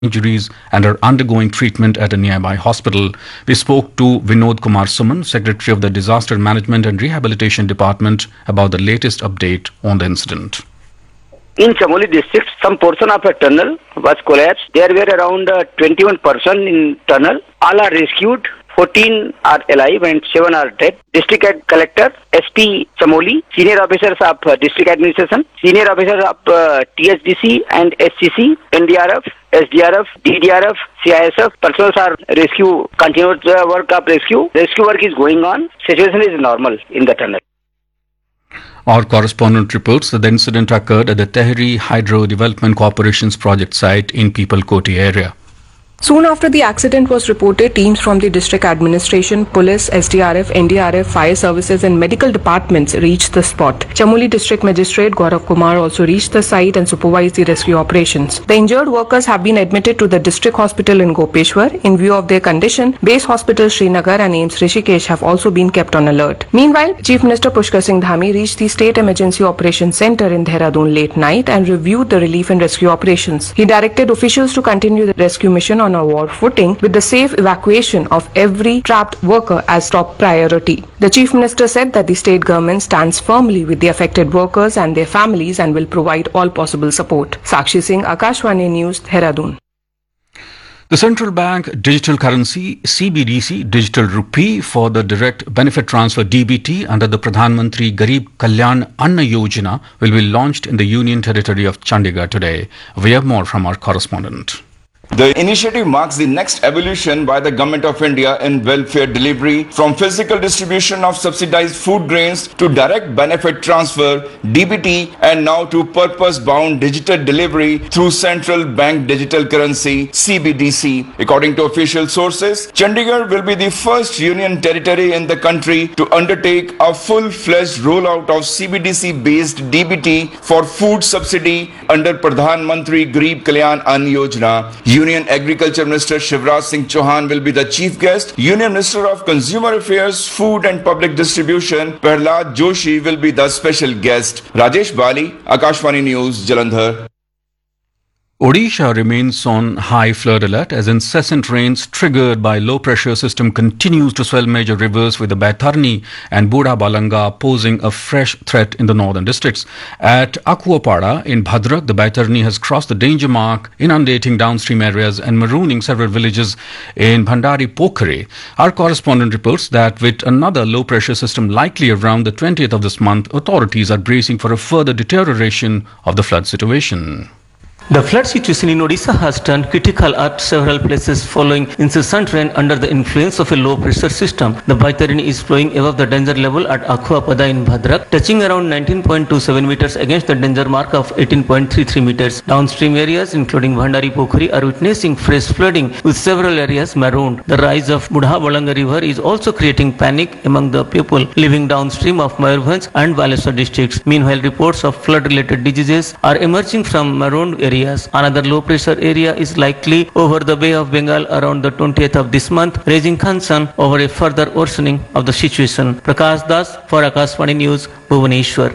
injuries and are undergoing treatment at a nearby hospital. We spoke to Vinod Kumar Suman, Secretary of the Disaster Management and Rehabilitation Department, about the latest update on the incident. In Chamoli district, some portion of a tunnel was collapsed. There were around 21 persons in tunnel. All are rescued. 14 are alive and 7 are dead. District Collector, SP Chamoli, senior officers of District Administration, senior officers of THDC and SCC, NDRF, SDRF, DDRF, CISF, personnel are rescue, continuous work of rescue. Rescue work is going on. Situation is normal in the tunnel. Our correspondent reports that the incident occurred at the Tehri Hydro Development Corporation's project site in Peoplekoti area. Soon after the accident was reported, teams from the district administration, police, SDRF, NDRF, fire services and medical departments reached the spot. Chamoli district magistrate Gaurav Kumar also reached the site and supervised the rescue operations. The injured workers have been admitted to the district hospital in Gopeshwar. In view of their condition, base hospital Srinagar and AIIMS Rishikesh have also been kept on alert. Meanwhile, Chief Minister Pushkar Singh Dhami reached the State Emergency Operations Centre in Dehradun late night and reviewed the relief and rescue operations. He directed officials to continue the rescue mission on a war footing with the safe evacuation of every trapped worker as top priority. The Chief Minister said that the state government stands firmly with the affected workers and their families and will provide all possible support. Sakshi Singh, Akashvani News, Dehradun. The Central Bank Digital Currency CBDC Digital Rupee for the Direct Benefit Transfer DBT under the Pradhan Mantri Garib Kalyan Anna Yojana will be launched in the Union Territory of Chandigarh today. We have more from our correspondent. The initiative marks the next evolution by the Government of India in welfare delivery from physical distribution of subsidized food grains to direct benefit transfer DBT and now to purpose-bound digital delivery through Central Bank Digital Currency CBDC. According to official sources, Chandigarh will be the first union territory in the country to undertake a full-fledged rollout of CBDC-based DBT for food subsidy under Pradhan Mantri Garib Kalyan Ann Yojana. Union Agriculture Minister Shivraj Singh Chauhan will be the chief guest. Union Minister of Consumer Affairs, Food and Public Distribution Prahlad Joshi will be the special guest. Rajesh Bali, Akashvani News, Jalandhar. Odisha remains on high flood alert as incessant rains triggered by low pressure system continues to swell major rivers with the Baitarni and Budha Balanga posing a fresh threat in the northern districts. At Akuapada in Bhadrak, the Baitarni has crossed the danger mark, inundating downstream areas and marooning several villages in Bhandari Pokhare. Our correspondent reports that with another low pressure system likely around the 20th of this month, authorities are bracing for a further deterioration of the flood situation. The flood situation in Odisha has turned critical at several places following incessant rain under the influence of a low pressure system. The Baitarini is flowing above the danger level at Akhuapada in Bhadrak, touching around 19.27 meters against the danger mark of 18.33 meters. Downstream areas including Bhandari Pokhari are witnessing fresh flooding with several areas marooned. The rise of Budha Balanga river is also creating panic among the people living downstream of Mayurbhanj and Baleshwar districts. Meanwhile, reports of flood related diseases are emerging from marooned areas. Another low pressure area is likely over the Bay of Bengal around the 20th of this month, raising concern over a further worsening of the situation. Prakash Das for Akashvani News, Bhubaneswar.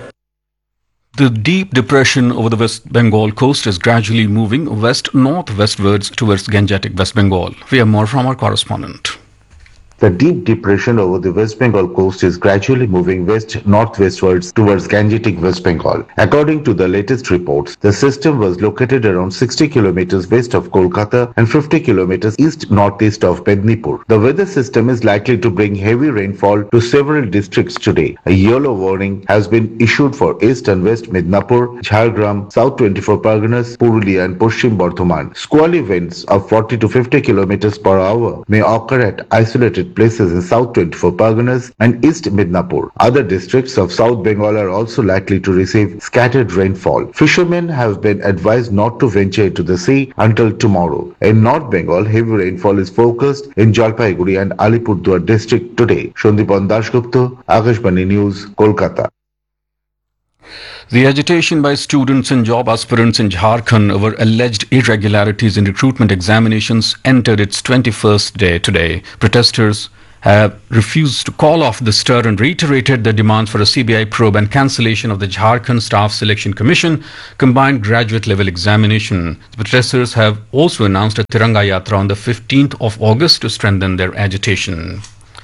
The deep depression over the West Bengal coast is gradually moving west-northwestwards towards Gangetic West Bengal. We have more from our correspondent. The deep depression over the West Bengal coast is gradually moving west-northwestwards towards Gangetic West Bengal. According to the latest reports, the system was located around 60 kilometers west of Kolkata and 50 kilometers east-northeast of Mednipur. The weather system is likely to bring heavy rainfall to several districts today. A yellow warning has been issued for East and West Midnapur, Jhargram, South 24 Parganas, Purulia and Paschim Bardhaman. Squally winds of 40 to 50 kilometers per hour may occur at isolated places in South 24 Parganas and East Midnapur. Other districts of South Bengal are also likely to receive scattered rainfall. Fishermen have been advised not to venture to the sea until tomorrow. In North Bengal, heavy rainfall is forecast in Jalpaiguri and Alipurduar district today. Shandipan Dasgupta, Akashvani News, Kolkata. The agitation by students and job aspirants in Jharkhand over alleged irregularities in recruitment examinations entered its 21st day today. Protesters have refused to call off the stir and reiterated their demands for a CBI probe and cancellation of the Jharkhand Staff Selection Commission combined graduate level examination. The protesters have also announced a Tiranga Yatra on the 15th of August to strengthen their agitation.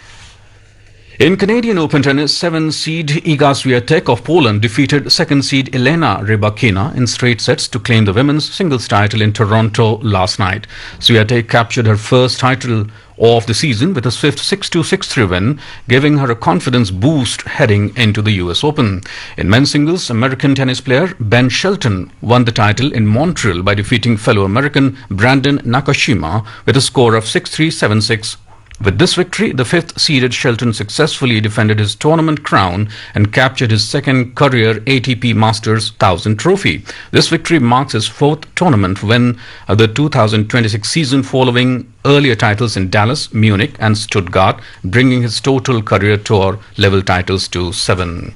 In Canadian Open tennis, 7-seed Iga Swiatek of Poland defeated 2nd-seed Elena Rybakina in straight sets to claim the women's singles title in Toronto last night. Swiatek captured her first title of the season with a swift 6-2, 6-3 win, giving her a confidence boost heading into the US Open. In men's singles, American tennis player Ben Shelton won the title in Montreal by defeating fellow American Brandon Nakashima with a score of 6-3, 7-6. With this victory, the 5th-seeded Shelton successfully defended his tournament crown and captured his second career ATP Masters 1000 trophy. This victory marks his 4th tournament win of the 2026 season, following earlier titles in Dallas, Munich and Stuttgart, bringing his total career tour level titles to 7.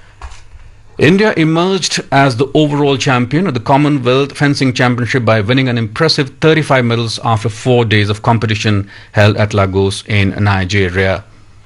India emerged as the overall champion of the Commonwealth Fencing Championship by winning an impressive 35 medals after 4 days of competition held at Lagos in Nigeria.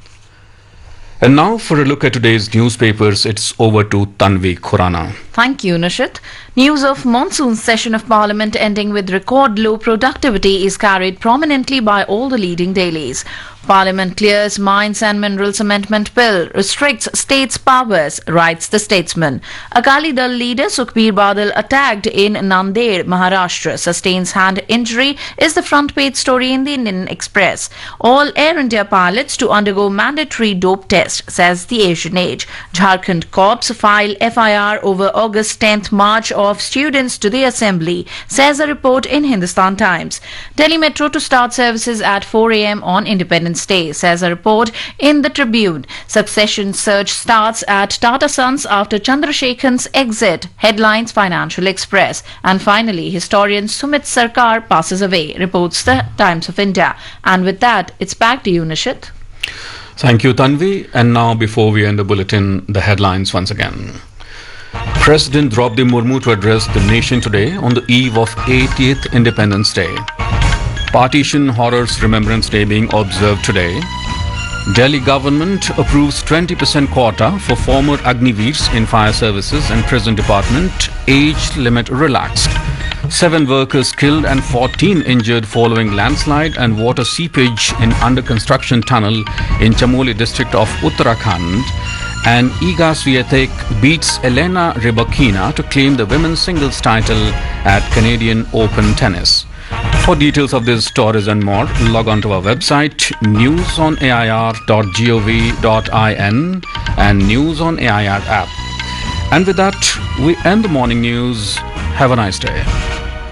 And now for a look at today's newspapers, it's over to Tanvi Khurana. Thank you, Nishit. News of monsoon session of Parliament ending with record low productivity is carried prominently by all the leading dailies. Parliament clears Mines and Minerals Amendment Bill, restricts states' powers, writes the Statesman. Akali Dal leader Sukhbir Badal attacked in Nanded, Maharashtra, sustains hand injury is the front page story in the Indian Express. All Air India pilots to undergo mandatory dope test, says the Asian Age. Jharkhand Corps file FIR over August 10th march of students to the Assembly, says a report in Hindustan Times. Delhi Metro to start services at 4 a.m. on Independence Day, says a report in the Tribune. Succession search starts at Tata Sons after Chandrasekhan's exit, headlines Financial Express. And finally, historian Sumit Sarkar passes away, reports the Times of India. And with that, it's back to you, Nishit. Thank you, Tanvi. And now, before we end the bulletin, the headlines once again. President Draupadi Murmu to address the nation today on the eve of 80th Independence Day. Partition Horrors Remembrance Day being observed today. Delhi government approves 20% quota for former Agniveers in fire services and prison department. Age limit relaxed. 7 workers killed and 14 injured following landslide and water seepage in under construction tunnel in Chamoli district of Uttarakhand. And Iga Swiatek beats Elena Rybakina to claim the women's singles title at Canadian Open Tennis. For details of these stories and more, log on to our website newsonair.gov.in and News on AIR app. And with that, we end the morning news. Have a nice day.